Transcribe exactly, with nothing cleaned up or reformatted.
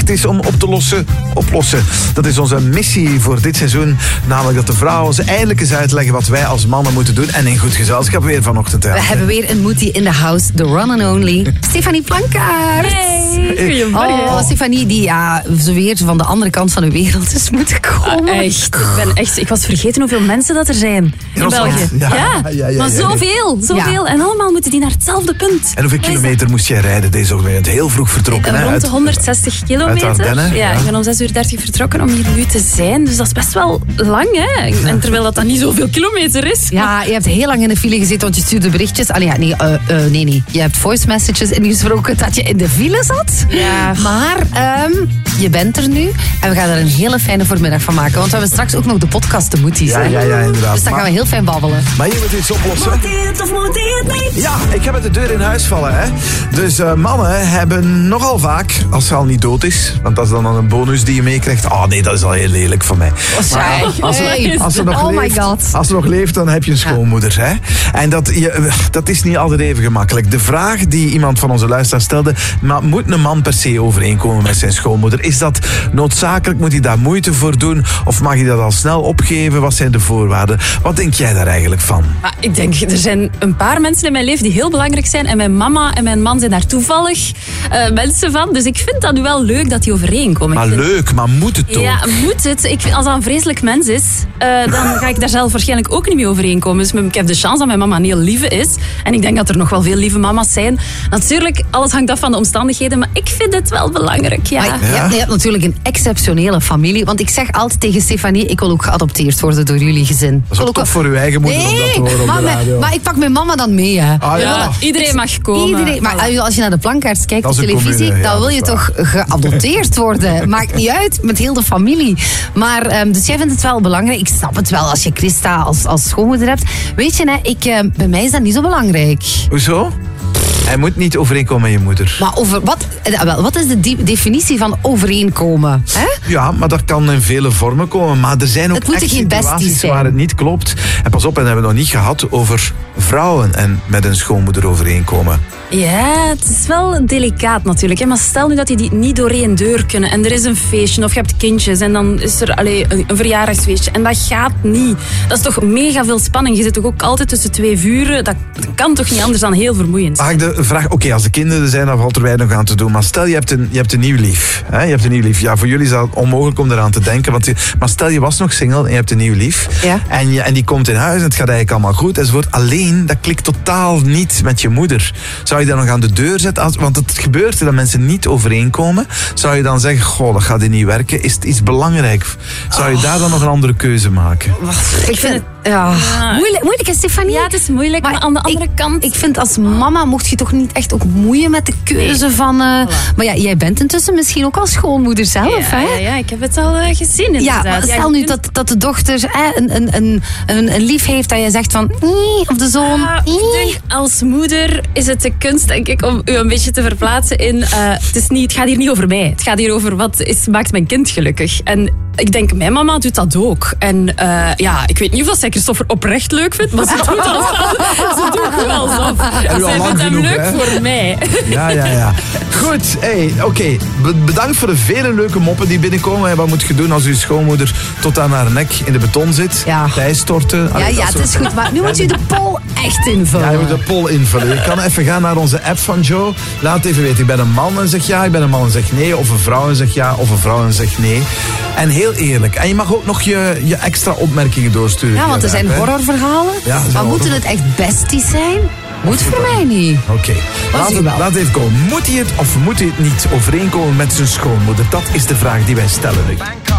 is om op te lossen, oplossen. Dat is onze missie voor dit seizoen. Namelijk dat de vrouwen ons eindelijk eens uitleggen wat wij als mannen moeten doen. En in goed gezelschap weer vanochtend. We hebben weer een moetie in de house. The one and only Stefanie Plankaart. Hey, goedemorgen. Oh, Stefanie die ja, zo weer van de andere kant van de wereld is moeten komen. Ah, echt, ik, ben echt, ik was vergeten hoeveel mensen dat er zijn in Ja, België. ja. Ja, Ja, ja, ja, maar ja. zoveel, zoveel. Ja. En allemaal moeten die naar hetzelfde punt. En hoeveel kilometer moest jij rijden deze ochtend? Heel vroeg vertrokken. hè? Rond de Uit- honderdzestig kilometer. Ardennen, ja, ja. ik ben om zes uur dertig vertrokken om hier nu te zijn. Dus dat is best wel lang, hè? En terwijl dat dan niet zoveel kilometer is. Ja, je hebt heel lang in de file gezeten, want je stuurde berichtjes. Allee, ja, nee, uh, uh, nee, nee. Je hebt voice messages ingesproken dat je in de file zat. Ja. Maar um, je bent er nu en we gaan er een hele fijne voormiddag van maken. Want we hebben straks ook nog de podcast te moeties. Ja, hè? ja, ja, inderdaad. Dus dan Maar- gaan we heel fijn babbelen. Maar je moet iets oplossen. Moet dit of moet dit niet? Ja, ik heb het de deur in huis vallen. Hè. Dus uh, mannen hebben nogal vaak, als ze al niet dood is, want dat is dan een bonus die je meekrijgt. Oh nee, dat is al heel lelijk van mij. Maar Zeg, als, hey. als, ze nog Oh my leeft, God. als ze nog leeft, dan heb je een schoonmoeder. Hè. En dat, je, dat is niet altijd even gemakkelijk. De vraag die iemand van onze luisteraars stelde, maar moet een man per se overeenkomen met zijn schoonmoeder? Is dat noodzakelijk? Moet hij daar moeite voor doen? Of mag hij dat al snel opgeven? Wat zijn de voorwaarden? Wat denk jij daar eigenlijk van? Ah, ik denk, er zijn een paar mensen in mijn leven die heel belangrijk zijn. En mijn mama en mijn man zijn daar toevallig uh, mensen van. Dus ik vind dat nu wel leuk dat die overeenkomen. Maar Ik vind- leuk, maar moet het toch? Ja, moet het. Ik vind, als dat een vreselijk mens is, uh, dan ga ik daar zelf waarschijnlijk ook niet mee overeenkomen. Dus ik heb de chance dat mijn mama een heel lieve is. En ik denk dat er nog wel veel lieve mama's zijn. Natuurlijk, alles hangt af van de omstandigheden. Maar ik vind het wel belangrijk, ja. Maar je, hebt, je hebt natuurlijk een exceptionele familie. Want ik zeg altijd tegen Stefanie, ik wil ook geadopteerd worden door jullie gezin. Dat is Ik ook wil tof ook- voor uw eigen moeder om dat te horen op maar, de mijn- radio. maar ik pak mijn mama dan mee, hè. Ah, ja. Ja, iedereen mag komen. Iedereen, maar als je naar de plankaart kijkt Dat op is een televisie, commune, ja, dan wil dat je is toch geadopteerd worden. Maakt niet uit, met heel de familie. Maar, um, dus jij vindt het wel belangrijk. Ik snap het wel als je Christa als, als schoonmoeder hebt. Weet je, hè, ik, uh, bij mij is dat niet zo belangrijk. Hoezo? Hij moet niet overeenkomen met je moeder. Maar over, wat, uh, wel, wat is de die- definitie van overeenkomen? Hè? Ja, maar dat kan in vele vormen komen. Maar er zijn ook Het moeten echt geen besties situaties zijn. waar het niet klopt. En pas op, en hebben we nog niet gehad over vrouwen en met een schoonmoeder overeenkomen. Ja, het is wel delicaat natuurlijk. Hè? Maar stel nu dat die niet door één deur kunnen. En er is een feestje of je hebt kindjes. En dan is er allee, een, een verjaardagsfeestje. En dat gaat niet. Dat is toch mega veel spanning. Je zit toch ook altijd tussen twee vuren. Dat, dat kan toch niet anders dan heel vermoeiend. Mag ik de vraag, oké, als de kinderen er zijn, dan valt er weinig aan te doen. Maar stel, je hebt een, je hebt een nieuw lief. Hè? Je hebt een nieuw lief. Ja, voor jullie is dat onmogelijk om eraan te denken. Want je, maar stel, je was nog single en je hebt een nieuw lief. Ja. En, je, en die komt in huis en het gaat eigenlijk allemaal goed. Enzovoort. Alleen, dat klikt totaal niet met je moeder. Zou je dat nog aan de deur zetten? Als, want het gebeurt dat mensen niet overeenkomen. Zou je dan zeggen, goh, dat gaat hier niet werken. Is het iets belangrijk? Zou je daar dan nog een andere keuze maken? Ik vind het ja, moeilijk, moeilijk, hè, Stefanie? Ja, het is moeilijk. Maar, aan de andere ik, kant... Ik vind als mama mocht je toch niet echt ook moeien met de keuze van... Uh, maar ja, jij bent intussen misschien ook al schoonmoeder zelf, ja, hè? ja, ja, ik heb het al uh, gezien inderdaad. Ja, maar Ja, stel je nu kunt- dat, dat de dochter hè, een, een, een, een, een lief heeft dat je zegt van... "Nee," of de zoon... Ah, ik "Nee." denk, als moeder is het de kunst, denk ik, om u een beetje te verplaatsen in... Uh, het, is niet, het gaat hier niet over mij. Het gaat hier over wat is, maakt mijn kind gelukkig. En ik denk, mijn mama doet dat ook. En uh, ja, ik weet niet of dat zij Christopher oprecht leuk vindt, maar ze doet dat ze doet wel zo. al Zij lang vindt hem genoeg, leuk hè? voor mij. Ja, ja, ja. Goed, hey, oké. Okay. Bedankt voor de vele leuke moppen die binnenkomen. En wat moet je doen als uw schoonmoeder tot aan haar nek in de beton zit? Ja. Bijstorten. Ja, Allee, ja, dat het soort- is goed. Maar nu moet u de poll echt invullen. Ja, je moet de poll invullen. Je kan even gaan naar onze app van Joe. Laat even weten, ik ben een man en zeg ja, ik ben een man en zeg nee. Of een vrouw en zeg ja, of een vrouw en zeg nee. En heel eerlijk. En je mag ook nog je, je extra opmerkingen doorsturen. Ja, via want er de zijn app, hè. horrorverhalen. Ja, er zijn maar moeten het horror- echt besties zijn? Moet voor mij niet. Oké, okay. laat, zie het- wel. laat even komen. Moet hij het of moet hij het niet overeenkomen met zijn schoonmoeder? Dat is de vraag die wij stellen nu.